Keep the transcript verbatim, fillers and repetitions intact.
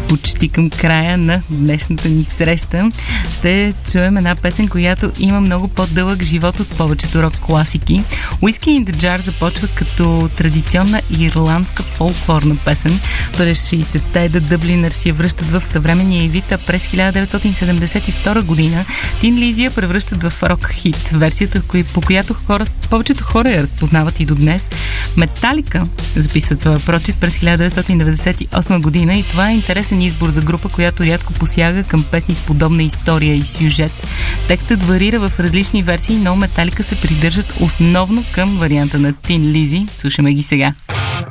почти към края на днешната ни среща. Ще чуем една песен, която има много по-дълъг живот от повечето рок класики. Whiskey in the Jar започва като традиционна ирландска фолклорна песен. През шейсетте The Dubliners я връщат в съвременния й вид, а през хиляда деветстотин седемдесет и втора година Tin Lizzy я превръщат в рок хит. Версията, по която хора, повечето хора я разпознават и до днес. Металика записват своя прочит през хиляда деветстотин деветдесет и осма година и това е интересен избор за група, която рядко посяга към песни с подобна история и сюжет. Текстът варира в различни версии, но Металика се придържат основно към варианта на Tin Lizzy. Слушаме ги сега.